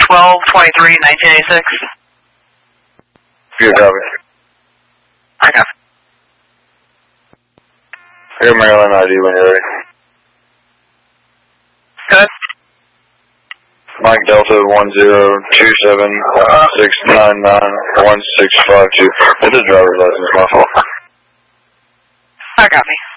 12/23/1986. Good copy. I got it. Here, Maryland ID when you're ready. Good. Mike Delta 1027-699-1652. It's a driver's license, my fault. I got me.